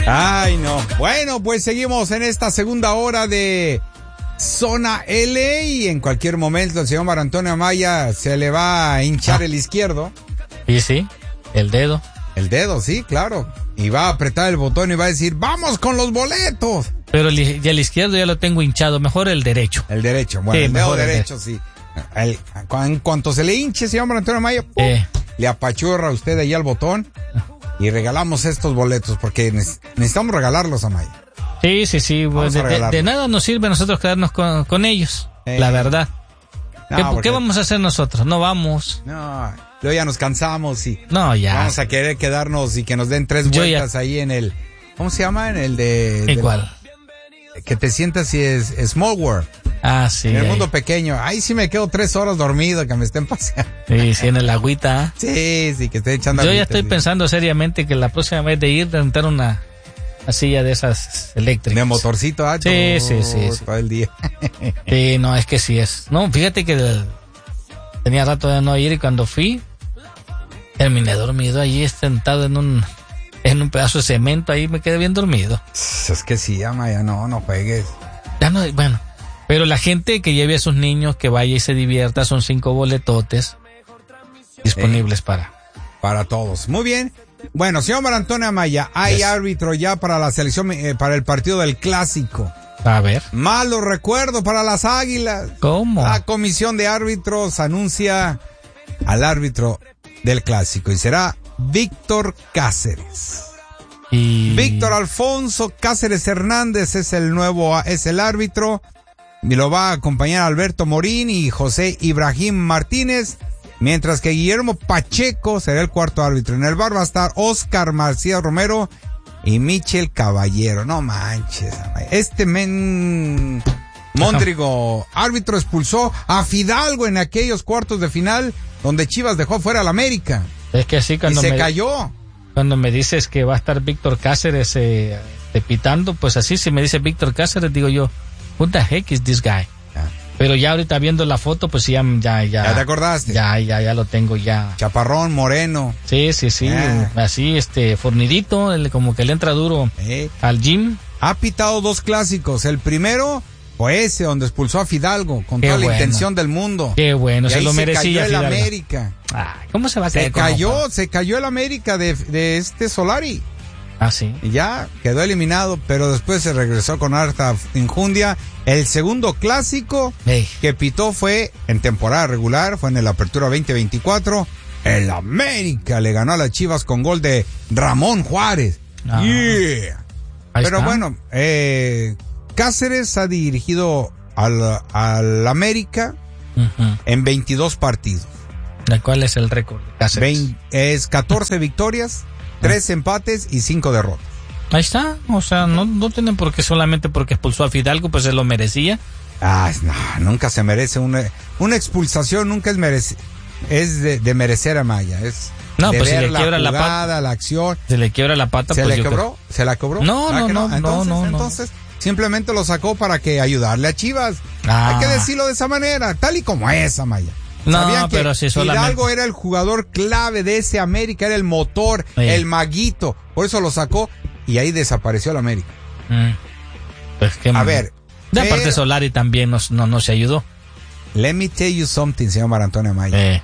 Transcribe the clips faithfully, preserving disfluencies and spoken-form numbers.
Ay, no. Bueno, pues seguimos en esta segunda hora de Zona L y en cualquier momento el señor Mar Antonio Amaya se le va a hinchar ah. el izquierdo. Y sí, el dedo. El dedo, sí, claro. Y va a apretar el botón y va a decir, ¡vamos con los boletos! Pero el, ya el izquierdo ya lo tengo hinchado, mejor el derecho. El derecho, bueno, sí, el dedo derecho, el de... sí. El, en cuanto se le hinche, señor Mar Antonio Amaya, ¡pum! Eh. Le apachurra usted ahí al botón y regalamos estos boletos porque necesitamos regalarlos, Amaya. Sí, sí, sí. Pues de, de, de nada nos sirve a nosotros quedarnos con, con ellos, eh. la verdad. No, ¿Qué, porque... ¿Qué vamos a hacer nosotros? No vamos. No, luego ya nos cansamos y no, ya. vamos a querer quedarnos y que nos den tres vueltas ya... ahí en el... ¿Cómo se llama? En el de... ¿En cuál? Que te sientas y es Small World. Ah, sí. En el ahí. Mundo pequeño. Ahí sí me quedo tres horas dormido, que me estén paseando. Sí, sí, en el agüita. Sí, sí, que esté echando Yo agüita, ya estoy sí. pensando seriamente que la próxima vez de ir, rentar una, una silla de esas eléctricas. De motorcito, ah, sí, sí, sí, sí. Todo el día. Sí, no, es que sí es. No, fíjate que el, tenía rato de no ir y cuando fui, terminé dormido allí sentado en un... en un pedazo de cemento, ahí me quedé bien dormido. Es que sí, Amaya, no, no juegues. Ya no, bueno, pero la gente que lleve a sus niños, que vaya y se divierta, son cinco boletotes disponibles eh, para. Para todos. Muy bien. Bueno, señor Mar Antonio Amaya, hay yes. árbitro ya para la selección, eh, para el partido del Clásico. A ver. Malo recuerdo para las Águilas. ¿Cómo? La comisión de árbitros anuncia al árbitro del Clásico y será Víctor Cáceres. Y... Víctor Alfonso Cáceres Hernández es el nuevo, es el árbitro. Y lo va a acompañar Alberto Morín y José Ibrahim Martínez. Mientras que Guillermo Pacheco será el cuarto árbitro. En el bar va a estar Oscar Marcía Romero y Michel Caballero. No manches. Este men... Móndrigo, árbitro, expulsó a Fidalgo en aquellos cuartos de final donde Chivas dejó fuera al América. Es que así cuando y se me, cayó. Cuando me dices que va a estar Víctor Cáceres eh, eh, pitando, pues así si me dice Víctor Cáceres, digo yo, what the heck is this guy? Ah. Pero ya ahorita viendo la foto, pues ya, ya, ya. ¿Ya te acordaste? Ya, ya, ya lo tengo ya. Chaparrón, moreno. Sí, sí, sí, ah. así, este, fornidito, el, como que le entra duro eh. al gym. Ha pitado dos clásicos, el primero... fue ese donde expulsó a Fidalgo con Qué toda bueno. la intención del mundo. Qué bueno, y se lo se merecía cayó el Fidalgo. América. Ay, ¿cómo se va a caer? Se cayó, se cayó el América de, de este Solari. Ah, sí. Y ya quedó eliminado, pero después se regresó con harta injundia. El segundo clásico hey. que pitó fue en temporada regular, fue en el Apertura veinte veinticuatro. El América le ganó a las Chivas con gol de Ramón Juárez. Ah. Yeah. Ahí Pero está. bueno, eh... Cáceres ha dirigido al, al América uh-huh. en veintidós partidos. ¿Cuál es el récord de Cáceres? Vein, es catorce victorias, tres empates y cinco derrotas. Ahí está, o sea, no, no tienen por qué solamente porque expulsó a Fidalgo, pues se lo merecía. Ah, no, nunca se merece una, una expulsación, nunca es merece, es de, de merecer a Maya, es no, de pues ver si le la quiebra jugada, la pata, la acción. Se le quiebra la pata, ¿Se pues le yo cobró? creo. ¿Se la cobró? No, no, no, no, entonces, no, no, entonces simplemente lo sacó para que ayudarle a Chivas. Ah. Hay que decirlo de esa manera, tal y como es, Amaya. No, ¿Sabían que pero si solamente... Hidalgo era el jugador clave de ese América, era el motor, sí. el maguito, por eso lo sacó y ahí desapareció el América. Mm. Pues qué a mal. ver. De pero... aparte Solari también nos, no, no se ayudó. Let me tell you something, señor Mar Antonio Amaya. Eh.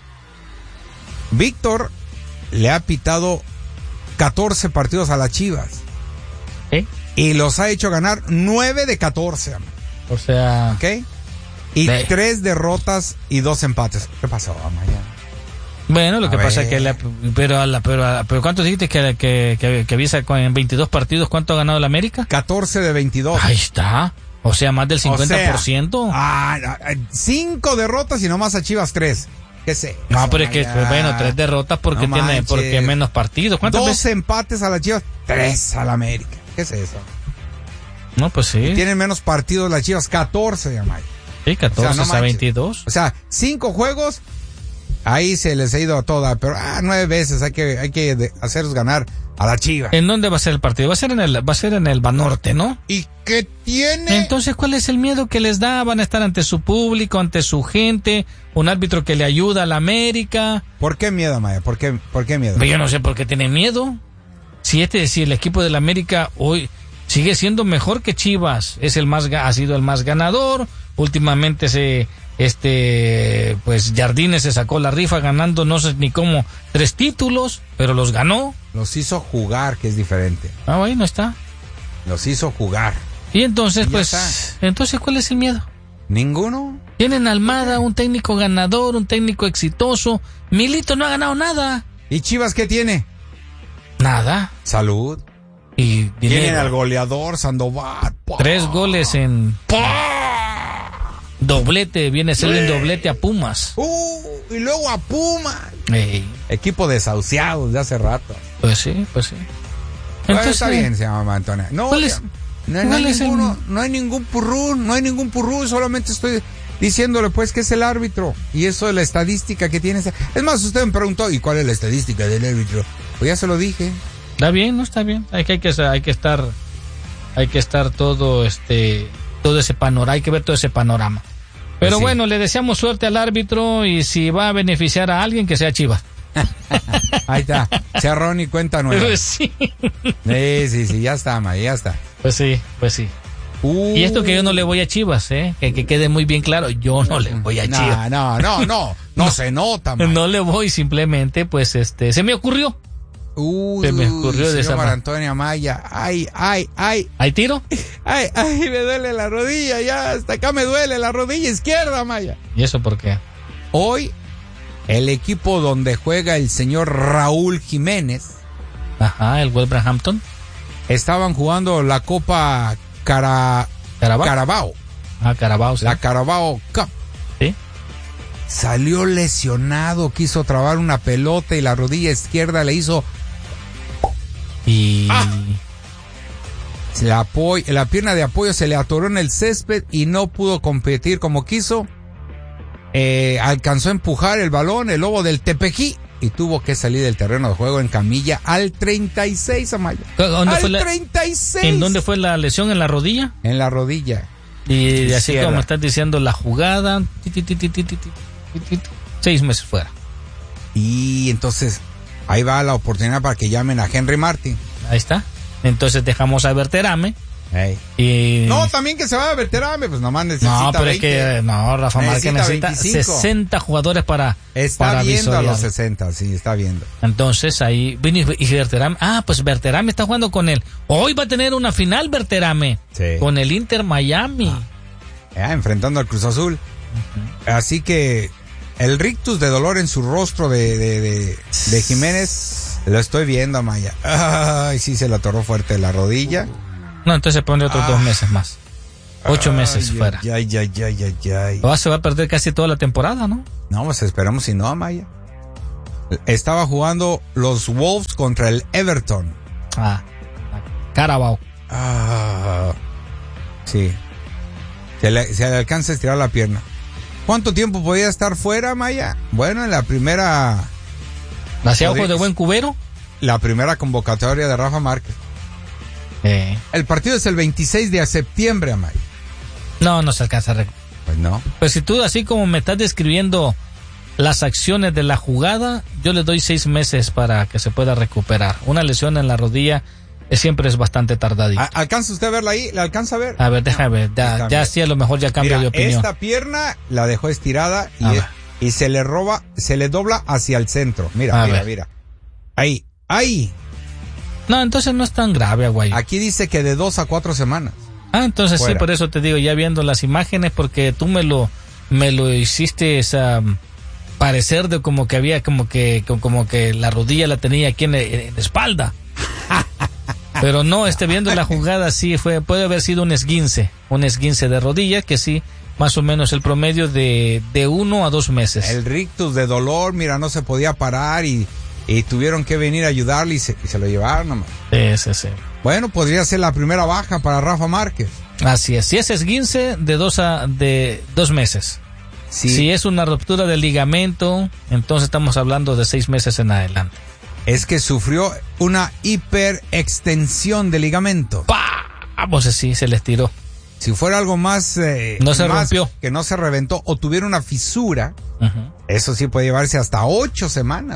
Víctor le ha pitado catorce partidos a las Chivas. ¿Eh? Y los ha hecho ganar nueve de catorce. O sea... ¿Ok? Y de... tres derrotas y dos empates. ¿Qué pasó, Amaya? Bueno, lo que a pasa ver. es que... La, pero, a la, pero, a, pero ¿cuánto dijiste que, que, que, que avisa en veintidós partidos? ¿Cuánto ha ganado el América? catorce de veintidós. Ahí está. O sea, más del cincuenta por ciento. O sea, ah, cinco derrotas y nomás a Chivas tres. ¿Qué sé? No, pero es que, pues, bueno, tres derrotas porque no tiene porque menos partidos. ¿Cuántas Dos veces? empates a las Chivas, tres a la América. ¿Qué es eso? No, pues sí. Y tienen menos partidos las Chivas, catorce, Amaya. Sí, catorce o sea, no a veintidós. O sea, cinco juegos, ahí se les ha ido a toda, pero ah, nueve veces hay que, hay que de, hacerlos ganar a la Chivas. ¿En dónde va a ser el partido? Va a ser en el, va a ser en el Banorte, ¿no? ¿Y qué tiene? Entonces, ¿cuál es el miedo que les da? Van a estar ante su público, ante su gente, un árbitro que le ayuda a la América. ¿Por qué miedo, Amaya? ¿Por qué, por qué miedo? Pero yo no sé por qué tienen miedo. si este, si el equipo del América hoy sigue siendo mejor que Chivas, es el más, ha sido el más ganador, últimamente se, este, pues Jardines se sacó la rifa ganando no sé ni cómo tres títulos, pero los ganó. Los hizo jugar, que es diferente. Ah, bueno, está. Los hizo jugar. Y entonces, Y ya pues, está. entonces, ¿cuál es el miedo? ¿Ninguno? Tienen a Almada, un técnico ganador, un técnico exitoso. Milito no ha ganado nada. ¿Y Chivas qué tiene? Nada. Salud. Y Tienen dinero. al goleador Sandoval. ¡Pah! Tres goles en doblete, viene a ser un doblete a Pumas. Uh, y luego a Pumas. Ey, Equipo desahuciado de hace rato. pues sí, pues sí. Bueno, Entonces, está bien, se llama Antonio. No, ¿cuál ya, es- no, hay- no cuál hay es el- ninguno, no hay ningún purrú, no hay ningún purrú, solamente estoy diciéndole pues que es el árbitro y eso es la estadística que tiene. ese- Es más, usted me preguntó, ¿y cuál es la estadística del árbitro? Pues ya se lo dije. Está bien, no está bien. Hay que, hay que, hay que estar, hay que estar todo, este, todo ese panorama, hay que ver todo ese panorama. Pero Pues sí. bueno, le deseamos suerte al árbitro y si va a beneficiar a alguien que sea Chivas. Ahí está, sea Ronnie, cuenta nueva. Pues sí, Sí, sí, sí, ya está, ma, ya está. pues sí, pues sí. Uh, Y esto que yo no le voy a Chivas, ¿eh? Que, que quede muy bien claro, yo no le voy a no, Chivas. no, no, no, no se nota, ma. No le voy, simplemente, pues, este, se me ocurrió. Uy, Se me ocurrió de señor esa Mar ma- Antonio Amaya, ay, ay, ay, ¿Hay tiro? ay, ay, me duele la rodilla, ya, hasta acá me duele la rodilla izquierda, Maya. ¿Y eso por qué? Hoy, el equipo donde juega el señor Raúl Jiménez, Ajá, el Wolverhampton. estaban jugando la Copa Cara... Carabao. Carabao, Ah, Carabao, sí. la Carabao Cup. Sí. Salió lesionado, quiso trabar una pelota y la rodilla izquierda le hizo Y... Ah. la, apoy- la pierna de apoyo, se le atoró en el césped y no pudo competir como quiso. Eh, alcanzó a empujar el balón, el lobo del Tepejí, y tuvo que salir del terreno de juego en camilla al treinta y seis, Amaya. ¿Dónde Al fue la- treinta y seis. ¿En dónde fue la lesión? ¿En la rodilla? En la rodilla. Y así Izquierda. como estás diciendo, la jugada, ti, ti, ti, ti, ti, ti, ti, ti, ti, ti, seis meses fuera. Y entonces, ahí va la oportunidad para que llamen a Henry Martin. Ahí está. Entonces dejamos a Berterame Ey. y... No, también que se vaya a Berterame, pues nomás necesita No, pero veinte. es que no, Rafa Márquez Necesita necesita veinticinco. sesenta jugadores para, Está para viendo a visorear. los sesenta, sí, está viendo. Entonces ahí vino y, y Berterame, ah, pues Berterame está jugando con él. Hoy va a tener una final Berterame Sí. con el Inter Miami. Ah, enfrentando al Cruz Azul. Así que el rictus de dolor en su rostro de, de, de, de Jiménez, lo estoy viendo, Amaya. Ay, sí, se le atoró fuerte la rodilla. No, entonces pone otros Ah. dos meses más. Ocho Ay, meses ay, fuera. Ay, ay, ay, ay, ay. O se va a perder casi toda la temporada, ¿no? No, pues esperamos si no, Amaya. Estaba jugando los Wolves contra el Everton. Ah, Carabao. Ah, sí. Se le, se le alcanza a estirar la pierna. ¿Cuánto tiempo podía estar fuera, Maya? Bueno, en la primera... ¿Hacia ojos de Podría- buen cubero? La primera convocatoria de Rafa Márquez. Eh, El partido es el veintiséis de septiembre, Amaya. no, no se alcanza a rec- Pues no. Pues si tú así como me estás describiendo las acciones de la jugada, yo le doy seis meses para que se pueda recuperar. Una lesión en la rodilla eh, siempre es bastante tardadita. ¿A- ¿Alcanza usted a verla ahí? ¿La alcanza a ver? A ver, déjame ver. Ya, Déjame ya ver. sí, a lo mejor ya cambio Mira, de opinión. esta pierna la dejó estirada y, A es- ver. y se le roba, se le dobla hacia el centro. Mira, A mira, ver. mira. Ahí, ahí. No, entonces no es tan grave, güey. Aquí dice que de dos a cuatro semanas. Ah, entonces sí, Fuera. por eso te digo, ya viendo las imágenes, porque tú me lo, me lo hiciste esa, parecer de como que había, como que, como que la rodilla la tenía aquí en, en la espalda. Pero no, este, viendo la jugada, sí fue, puede haber sido un esguince, un esguince de rodilla, que sí, más o menos el promedio de, de uno a dos meses. El rictus de dolor, mira, no se podía parar y, y tuvieron que venir a ayudarle y se, y se lo llevaron nomás. Sí, sí, sí. Bueno, podría ser la primera baja para Rafa Márquez. Así es, si es esguince, de dos a, de dos meses. Sí. Si es una ruptura del ligamento, entonces estamos hablando de seis meses en adelante. Es que sufrió una hiperextensión de ligamento. ¡Pah! Pues sí, se les tiró. Si fuera algo más... eh, No se más rompió. Que no se reventó o tuviera una fisura, Ujú. eso sí puede llevarse hasta ocho semanas.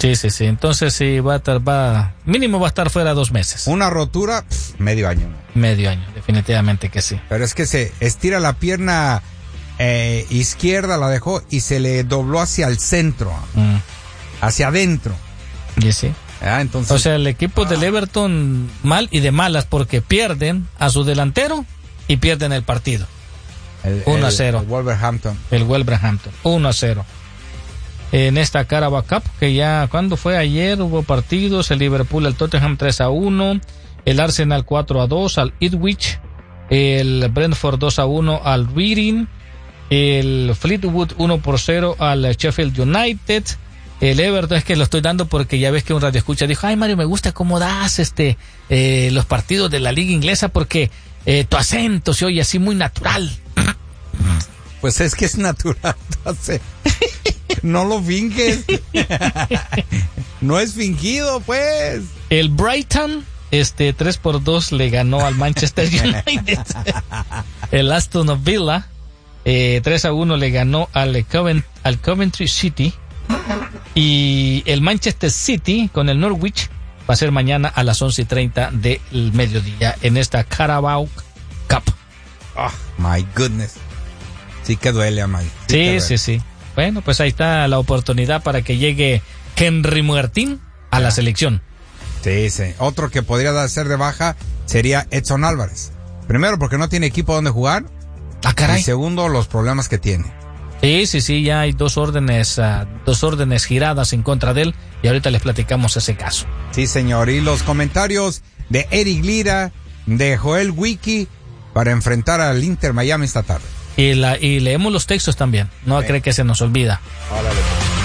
Sí, sí, sí. Entonces sí, va a estar, va, mínimo va a estar fuera dos meses. Una rotura, pff, medio año. Medio año, definitivamente que sí. Pero es que se estira la pierna eh, izquierda, la dejó y se le dobló hacia el centro, mm. hacia adentro. Y sí. Ah, entonces, o sea, el equipo ah. del Everton mal y de malas porque pierden a su delantero y pierden el partido. uno a cero. El Wolverhampton. El Wolverhampton. uno a cero. En esta Carabao Cup, que ya, ¿cuándo fue? Ayer hubo partidos. El Liverpool, el Tottenham tres a uno. El Arsenal cuatro a dos al Ipswich. El Brentford dos a uno al Reading. El Fleetwood uno por cero al Sheffield United. El Everton, es que lo estoy dando porque ya ves que un radio escucha dijo, ay Mario, me gusta cómo das este eh, los partidos de la liga inglesa porque eh, tu acento se oye así muy natural. Pues es que es natural tu acento. No lo finges. No es fingido, pues. El Brighton, este, tres por dos le ganó al Manchester United. El Aston Villa, eh, tres a uno le ganó al, Covent, al Coventry City. Y el Manchester City con el Norwich va a ser mañana a las once y treinta del mediodía en esta Carabao Cup. Oh, my goodness. Sí que duele, Amay. Sí, sí, sí, sí. Bueno, pues ahí está la oportunidad para que llegue Henry Martín a la selección. Sí, sí. Otro que podría ser de baja sería Edson Álvarez. Primero, porque no tiene equipo donde jugar. Ah, caray. Y segundo, los problemas que tiene. Sí, sí, sí, ya hay dos órdenes, uh, dos órdenes giradas en contra de él y ahorita les platicamos ese caso. Sí, señor. Y los comentarios de Eric Lira, de Joel Wiki para enfrentar al Inter Miami esta tarde. Y, la, y leemos los textos también, no sí. cree que se nos olvida. Órale.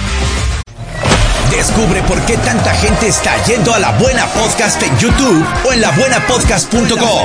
Descubre por qué tanta gente está yendo a La Buena Podcast en YouTube o en la buena podcast punto com.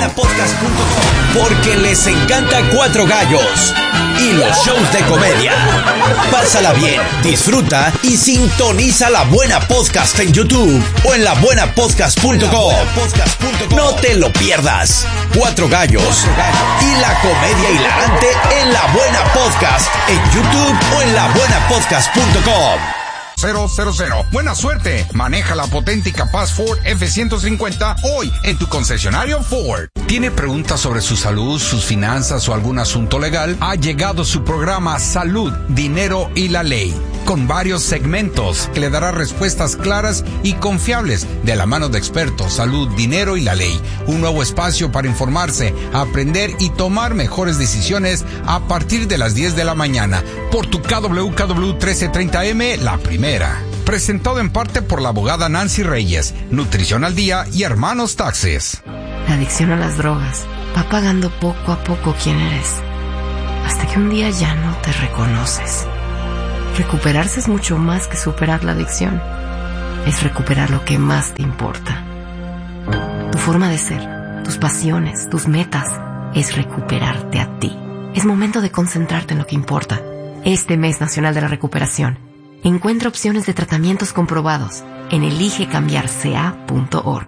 Porque les encanta Cuatro Gallos y los shows de comedia. Pásala bien, disfruta y sintoniza La Buena Podcast en YouTube o en la buena podcast punto com. No te lo pierdas. Cuatro Gallos y la comedia hilarante en La Buena Podcast en YouTube o en la buena podcast punto com. cero cero cero. Buena suerte. Maneja la potente y capaz Ford F ciento cincuenta hoy en tu concesionario Ford. ¿Tiene preguntas sobre su salud, sus finanzas o algún asunto legal? Ha llegado su programa Salud, Dinero y la Ley, con varios segmentos que le dará respuestas claras y confiables de la mano de expertos. Salud, Dinero y la Ley. Un nuevo espacio para informarse, aprender y tomar mejores decisiones a partir de las diez de la mañana por tu K W K W trece treinta M, la primera. Presentado en parte por la abogada Nancy Reyes, Nutrición al Día y Hermanos Taxes. La adicción a las drogas va pagando poco a poco quién eres, hasta que un día ya no te reconoces. Recuperarse es mucho más que superar la adicción. Es recuperar lo que más te importa. Tu forma de ser, tus pasiones, tus metas, es recuperarte a ti. Es momento de concentrarte en lo que importa. Este mes nacional de la recuperación, encuentra opciones de tratamientos comprobados en elige cambiar c a punto org.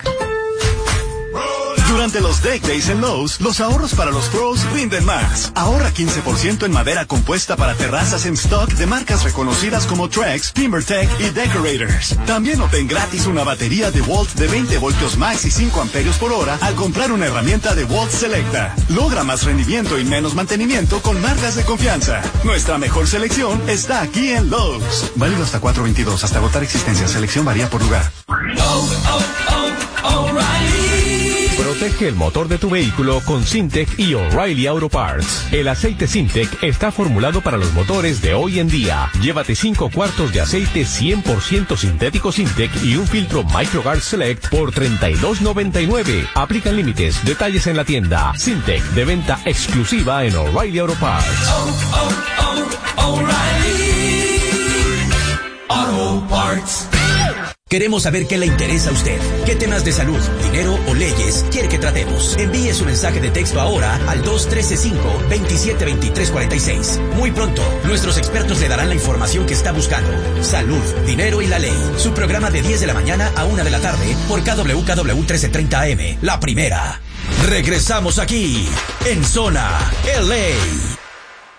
Durante los Deck Days en Lowe's, los ahorros para los pros rinden más. Ahorra quince por ciento en madera compuesta para terrazas en stock de marcas reconocidas como Trex, TimberTech y Decorators. También obtén gratis una batería DeWalt de veinte voltios max y cinco amperios por hora al comprar una herramienta DeWalt Selecta. Logra más rendimiento y menos mantenimiento con marcas de confianza. Nuestra mejor selección está aquí en Lowe's. Válido hasta cuatro veintidós, hasta agotar existencia. Selección varía por lugar. Oh, oh, oh, O'Reilly. Protege el motor de tu vehículo con Syntec y O'Reilly Auto Parts. El aceite Syntec está formulado para los motores de hoy en día. Llévate cinco cuartos de aceite cien por ciento sintético Syntec y un filtro MicroGuard Select por treinta y dos noventa y nueve. Aplican límites. Detalles en la tienda. Syntec, de venta exclusiva en O'Reilly Auto Parts. Oh, oh, oh, O'Reilly Auto Parts. Queremos saber qué le interesa a usted. ¿Qué temas de salud, dinero o leyes quiere que tratemos? Envíe su mensaje de texto ahora al dos uno tres cinco, veintisiete veintitrés cuarenta y seis. Muy pronto, nuestros expertos le darán la información que está buscando. Salud, dinero y la ley. Su programa de diez de la mañana a una de la tarde por K W K W trece treinta M. La primera. Regresamos aquí, en Zona L A.